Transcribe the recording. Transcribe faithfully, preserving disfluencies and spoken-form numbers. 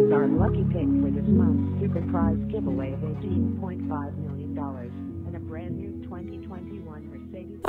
is our lucky pick for this month's super prize giveaway of eighteen point five million dollars and a brand new twenty twenty-one Mercedes.